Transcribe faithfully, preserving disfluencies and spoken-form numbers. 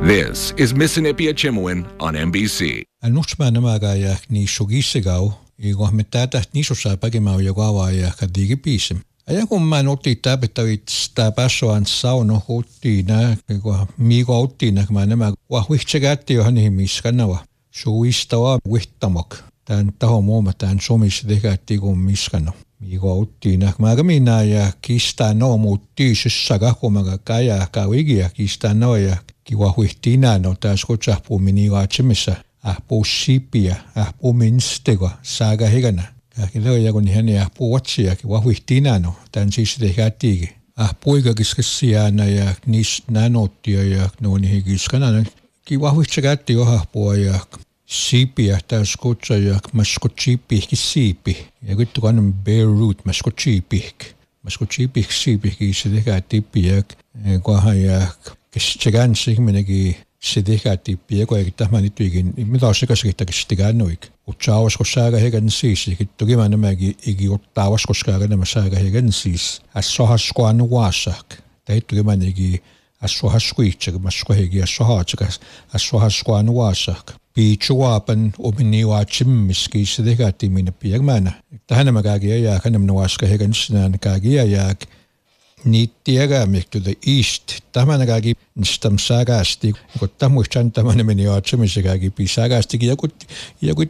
This is Mississippi Chimwin on N B C. Nuhtsma namaga ja ni shogisigau igo metata ni sosapagimau yagawa ja kadigipisem. Ja kun mä otin täpetavit sitä passoan sauno huttiina, kun miiko huttiina, kun mä nämä vahvitsekätti johon niihin miskanava. Suistava vihtamak. Tän taho muoma tän somis tekätti kun miskano. Miiko huttiina, kun mä minä ja kistää no muut tiisessä kahkumaga kajaa kavigia kistää no ja kiva huihtiina no täs kutsahpuu mini vaatsimissa. Ahpuu siipiä, ahpuu minstego, saaga hegana. Kyllä kun hän ja puhutsiakin vahvihtina no tän siis tehätiikin. Ah poika kiskesiana ja nis nanottia ja no niin kiskana ki vahvitsekätti ohapua ja siipiä täs kutsa ja maskotchiipihki siipi. Ja kun tuon Beirut maskotchiipihki. Maskotchiipihki siipikin se tehätti piak kohan ja kestsekään sigmenegi se tehätti piak ja tämä nytkin mitä on sekaisin sitä noik. Utsaavaskosaaga hegan siis, toki mä nämäkin iki ottaavaskosaaga nämä saaga hegan siis. Assohaskoan uasak. Tai toki mä näki assohaskuitsa, kun mä skohegi assohaatsakas. Assohaskoan uasak. Piitsuaapan omini uatsimmiski se tekati minä piirmänä. Tähän nämä kääkin jääk, nämä uaska hegan sinään kääkin jääk. Niittiäkää mehtyä east. Tämän kääkin nistam saagasti. Kun tämmöistä tämän meni uatsimissa kääkin piisagasti. Ja kun